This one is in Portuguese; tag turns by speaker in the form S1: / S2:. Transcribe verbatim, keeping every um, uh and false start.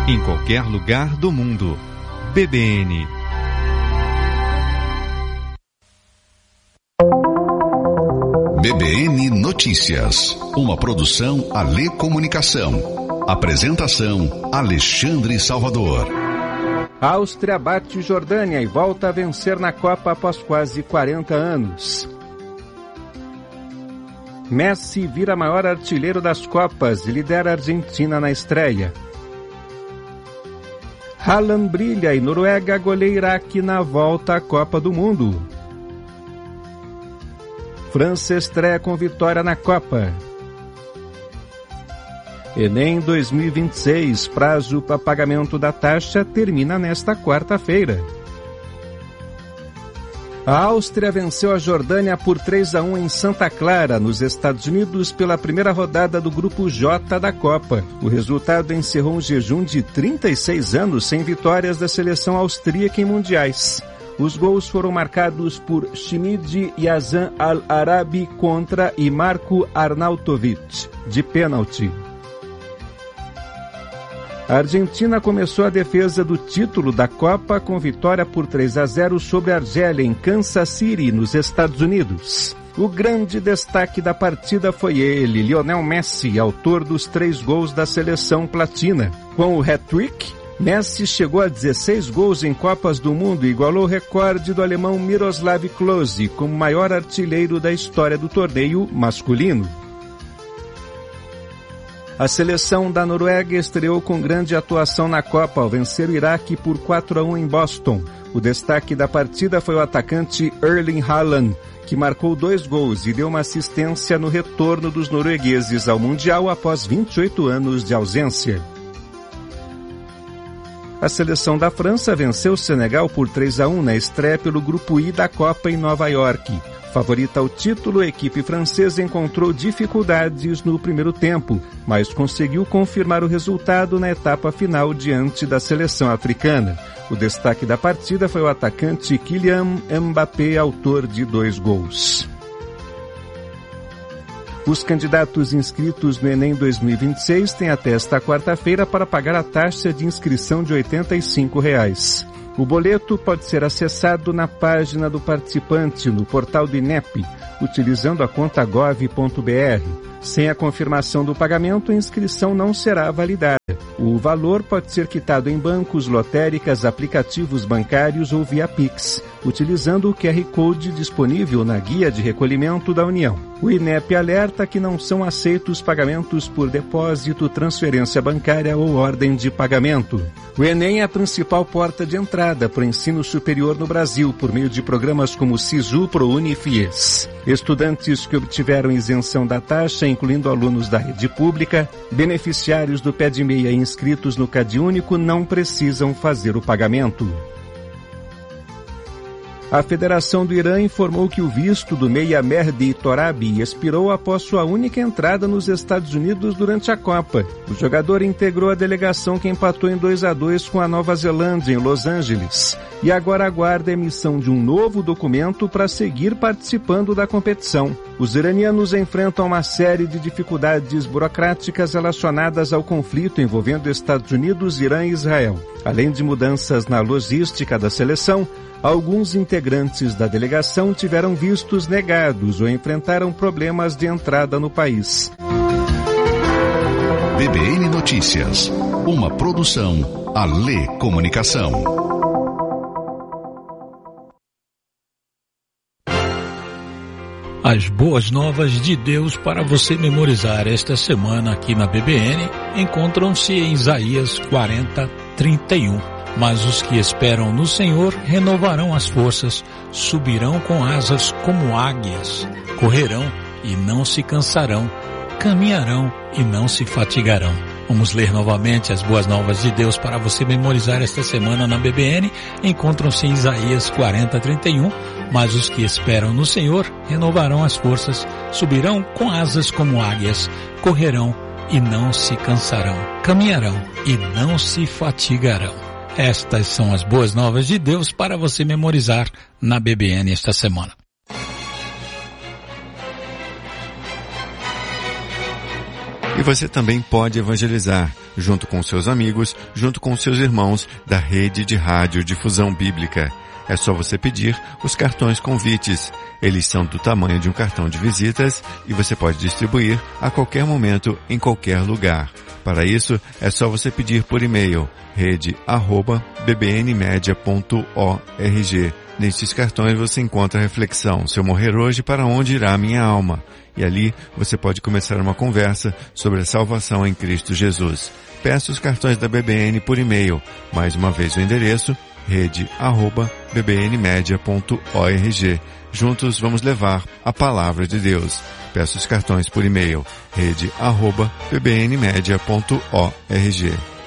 S1: em qualquer lugar do mundo. B B N.
S2: B B N Notícias, uma produção Alê Comunicação. Apresentação Alexandre Salvador.
S3: Áustria bate Jordânia e volta a vencer na Copa após quase quarenta anos. Messi vira maior artilheiro das Copas e lidera a Argentina na estreia. Haaland brilha e Noruega goleia Iraque na volta à Copa do Mundo. França estreia com vitória na Copa. Enem dois mil e vinte e seis, prazo para pagamento da taxa termina nesta quarta-feira. A Áustria venceu a Jordânia por três a um em Santa Clara, nos Estados Unidos, pela primeira rodada do Grupo J da Copa. O resultado encerrou um jejum de trinta e seis anos sem vitórias da seleção austríaca em mundiais. Os gols foram marcados por Shimid Yazan Al-Arabi contra e Marko Arnautovic, de pênalti. A Argentina começou a defesa do título da Copa com vitória por três a zero sobre a Argélia em Kansas City, nos Estados Unidos. O grande destaque da partida foi ele, Lionel Messi, autor dos três gols da seleção platina. Com o hat-trick, Messi chegou a dezesseis gols em Copas do Mundo e igualou o recorde do alemão Miroslav Klose como maior artilheiro da história do torneio masculino. A seleção da Noruega estreou com grande atuação na Copa ao vencer o Iraque por quatro a um em Boston. O destaque da partida foi o atacante Erling Haaland, que marcou dois gols e deu uma assistência no retorno dos noruegueses ao Mundial após vinte e oito anos de ausência. A seleção da França venceu o Senegal por três a um na estreia pelo Grupo I da Copa em Nova York. Favorita ao título, a equipe francesa encontrou dificuldades no primeiro tempo, mas conseguiu confirmar o resultado na etapa final diante da seleção africana. O destaque da partida foi o atacante Kylian Mbappé, autor de dois gols. Os candidatos inscritos no Enem dois mil e vinte e seis têm até esta quarta-feira para pagar a taxa de inscrição de oitenta e cinco reais. O boleto pode ser acessado na página do participante no portal do INEP, utilizando a conta gov ponto br. Sem a confirmação do pagamento, a inscrição não será validada. O valor pode ser quitado em bancos, lotéricas, aplicativos bancários ou via Pix, utilizando o Q R Code disponível na guia de recolhimento da União. O INEP alerta que não são aceitos pagamentos por depósito, transferência bancária ou ordem de pagamento. O Enem é a principal porta de entrada para o ensino superior no Brasil, por meio de programas como o SISU, ProUni e FIES. Estudantes que obtiveram isenção da taxa, incluindo alunos da rede pública, beneficiários do Pé de Meia e inscritos no CadÚnico, não precisam fazer o pagamento. A Federação do Irã informou que o visto do meia Mehdi Torabi expirou após sua única entrada nos Estados Unidos durante a Copa. O jogador integrou a delegação que empatou em dois a dois com a Nova Zelândia, em Los Angeles, e agora aguarda a emissão de um novo documento para seguir participando da competição. Os iranianos enfrentam uma série de dificuldades burocráticas relacionadas ao conflito envolvendo Estados Unidos, Irã e Israel. Além de mudanças na logística da seleção, alguns integrantes da delegação tiveram vistos negados ou enfrentaram problemas de entrada no país.
S2: B B N Notícias, uma produção Alê Comunicação.
S4: As boas novas de Deus para você memorizar esta semana aqui na B B N encontram-se em Isaías quarenta, trinta e um. Mas os que esperam no Senhor renovarão as forças, subirão com asas como águias, correrão e não se cansarão, caminharão e não se fatigarão. Vamos ler novamente as boas novas de Deus para você memorizar esta semana na B B N. Encontram-se em Isaías quarenta, trinta e um. Mas os que esperam no Senhor renovarão as forças, subirão com asas como águias, correrão e não se cansarão, caminharão e não se fatigarão. Estas são as boas novas de Deus para você memorizar na B B N esta semana.
S3: E
S1: você também pode evangelizar, junto com seus amigos, junto com seus irmãos da rede de rádio Difusão Bíblica. É só você pedir os cartões convites. Eles são do tamanho de um cartão de visitas e você pode distribuir a qualquer momento, em qualquer lugar. Para isso, é só você pedir por e-mail, rede arroba b b n media ponto org. Nestes cartões você encontra a reflexão, se eu morrer hoje, para onde irá a minha alma? E ali você pode começar uma conversa sobre a salvação em Cristo Jesus. Peça os cartões da B B N por e-mail. Mais uma vez o endereço, rede arroba b b n media ponto org. Juntos vamos levar a palavra de Deus. Peça os cartões por e-mail, rede arroba b b n media ponto org.